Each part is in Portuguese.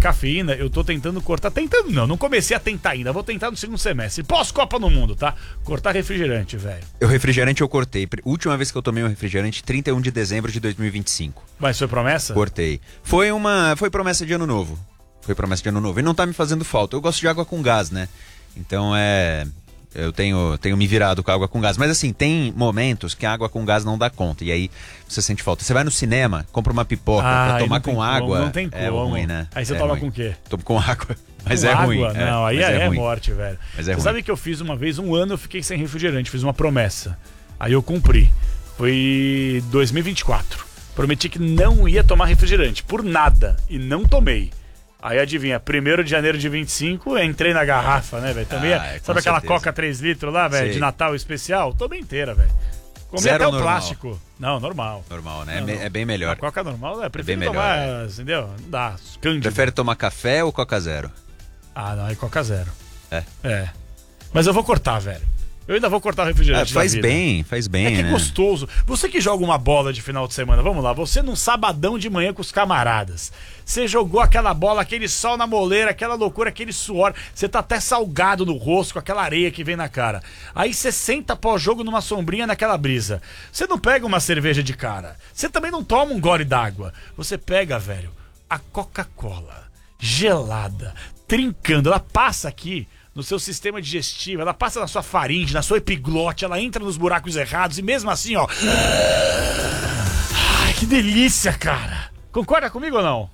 cafeína, eu tô tentando cortar. Tentando não comecei a tentar ainda. Vou tentar no segundo semestre. Pós-Copa no Mundo, tá? Cortar refrigerante, velho. O refrigerante eu cortei. Última vez que eu tomei um refrigerante, 31 de dezembro de 2025. Mas foi promessa? Cortei. Foi promessa de ano novo. Foi promessa de ano novo. E não tá me fazendo falta. Eu gosto de água com gás, né? Então eu tenho me virado com água com gás. Mas assim, tem momentos que a água com gás não dá conta. E aí você sente falta. Você vai no cinema, compra uma pipoca pra tomar com água. Não tem como. É ruim, né? Aí você toma com o quê? Tomo com água. Mas com é água? ruim. Não, aí é ruim. morte, velho. Mas é ruim. Você sabe que eu fiz uma vez, 1 ano eu fiquei sem refrigerante. Fiz uma promessa. Aí eu cumpri. Foi 2024. Prometi que não ia tomar refrigerante. Por nada. E não tomei. Aí adivinha, 1º de janeiro de 25, entrei na garrafa, né, velho? Tomei, sabe aquela certeza. Coca 3 litros lá, velho, de Natal especial? Tomei inteira, velho. Comi Zero até o normal? plástico. Não, normal. Normal, né? Não. É bem melhor. A Coca normal, prefiro bem tomar, melhor, entendeu? Não dá, cândido. Prefere tomar café ou Coca Zero? Ah, não, é Coca Zero. É. Mas eu vou cortar, velho. Eu ainda vou cortar o refrigerante. Faz bem, É né? gostoso. Você que joga uma bola de final de semana, vamos lá, você num sabadão de manhã com os camaradas. Você jogou aquela bola, aquele sol na moleira, aquela loucura, aquele suor. Você tá até salgado no rosto com aquela areia que vem na cara. Aí você senta pós-jogo numa sombrinha naquela brisa. Você não pega uma cerveja de cara. Você também não toma um gole d'água. Você pega, velho, a Coca-Cola gelada, trincando. Ela passa aqui no seu sistema digestivo, ela passa na sua faringe, na sua epiglote, ela entra nos buracos errados e mesmo assim, ó... Ai, que delícia, cara! Concorda comigo ou não?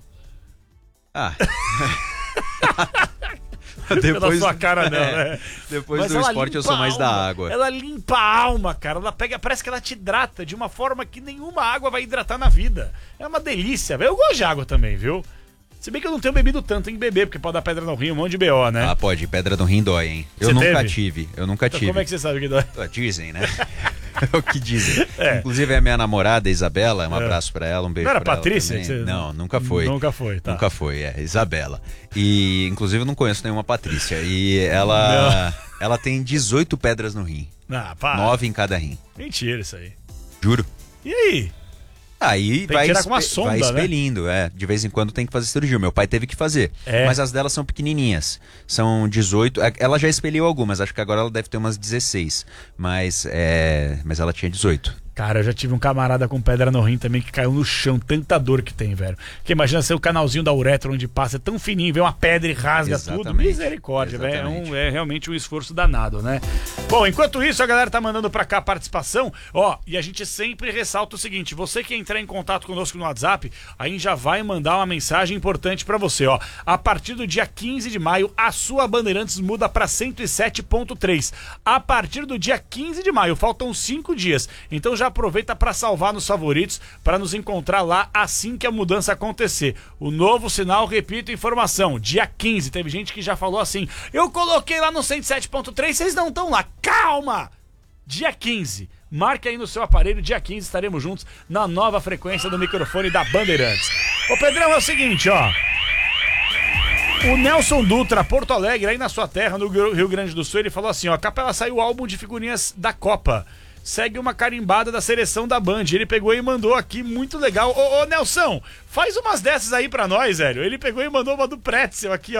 Depois Pela sua cara não, né? Depois Mas do ela esporte eu limpa sou mais a da alma. água. Ela limpa a alma, cara. Ela pega, parece que ela te hidrata de uma forma que nenhuma água vai hidratar na vida. É uma delícia, velho. Eu gosto de água também, viu? Se bem que eu não tenho bebido tanto em beber, porque pode dar pedra no rim, um monte de BO, né? Ah, pode. Pedra no rim dói, hein? Você Eu nunca teve? tive. Então, como é que você sabe que dói? Dizem, né? É o que dizem. Inclusive a minha namorada, Isabela, um abraço pra ela, um beijo Não era pra Patrícia? ela também. Não, nunca foi. Nunca foi, tá. Nunca foi, Isabela. E, inclusive, eu não conheço nenhuma Patrícia. E ela tem 18 pedras no rim. Ah, pá. 9 em cada rim. Mentira isso aí. Juro. E aí? Aí Tem que tirar com uma sonda, vai né? expelindo, de vez em quando tem que fazer cirurgia. Meu pai teve que fazer, mas as delas são pequenininhas, são 18, ela já expeliu algumas, acho que agora ela deve ter umas 16, mas ela tinha 18. Cara, eu já tive um camarada com pedra no rim também que caiu no chão, tanta dor que tem, velho. Porque imagina ser o canalzinho da uretra onde passa, é tão fininho, vem uma pedra e rasga tudo. Misericórdia, velho. É realmente um esforço danado, né? Bom, enquanto isso, a galera tá mandando pra cá a participação, e a gente sempre ressalta o seguinte, você que entrar em contato conosco no WhatsApp, a gente já vai mandar uma mensagem importante pra você, A partir do dia 15 de maio, a sua Bandeirantes muda pra 107.3. A partir do dia 15 de maio, faltam 5 dias. Então já aproveita para salvar nos favoritos, para nos encontrar lá assim que a mudança acontecer. O novo sinal, repito, informação, dia 15. Teve gente que já falou assim, eu coloquei lá no 107.3, vocês não estão lá. Calma! Dia 15. Marque aí no seu aparelho, dia 15 estaremos juntos na nova frequência do microfone da Bandeirantes. Ô Pedrão, é o seguinte, o Nelson Dutra, Porto Alegre, aí na sua terra, no Rio Grande do Sul, ele falou assim, a Capela saiu o álbum de figurinhas da Copa. Segue uma carimbada da seleção da Band. Ele pegou e mandou aqui, muito legal. Ô Nelson, faz umas dessas aí pra nós, velho. Ele pegou e mandou uma do Pretzel aqui,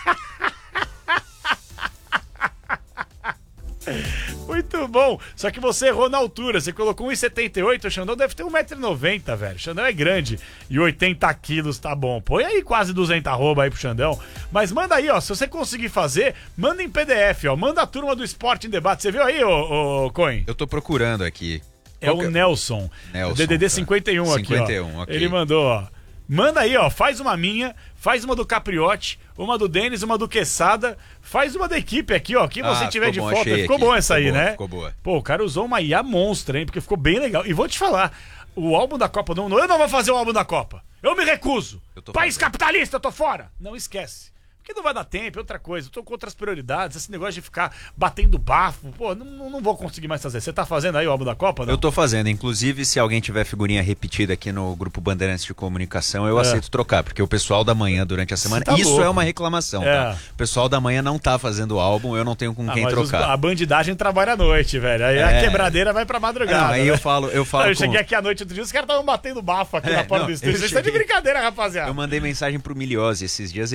Muito bom. Só que você errou na altura. Você colocou 1,78. O Xandão deve ter 1,90m, velho. O Xandão é grande. E 80 quilos, tá bom. Põe aí quase 200 arroba aí pro Xandão. Mas manda aí, se você conseguir fazer, manda em PDF, Manda a turma do Esporte em Debate. Você viu aí, ô Coen? Eu tô procurando aqui. O Nelson. DDD 51 aqui, 51, ok. Ele mandou, Manda aí, faz uma minha, faz uma do Capriotti, uma do Denis, uma do Quesada, faz uma da equipe aqui, quem você tiver de foto. Ficou bom essa aí, né? Ficou boa. Pô, o cara usou uma IA monstra, hein? Porque ficou bem legal. E vou te falar, o álbum da Copa eu não vou fazer o álbum da Copa. Eu me recuso. País capitalista, eu tô fora. Não esquece. Porque não vai dar tempo, é outra coisa. Eu tô com outras prioridades. Esse negócio de ficar batendo bafo, não vou conseguir mais fazer. Você tá fazendo aí o álbum da Copa, não? Eu tô fazendo. Inclusive, se alguém tiver figurinha repetida aqui no Grupo Bandeirantes de Comunicação, eu aceito trocar. Porque o pessoal da manhã, durante a semana... Isso louco. É uma reclamação, tá? O pessoal da manhã não tá fazendo o álbum, eu não tenho com quem trocar. A bandidagem trabalha à noite, velho. Aí a quebradeira vai pra madrugada. Não, aí eu falo eu cheguei aqui à noite outro dia, os caras estavam batendo bafo aqui na porta do estúdio. Vocês estão de brincadeira, rapaziada. Eu mandei mensagem pro Miliose esses dias.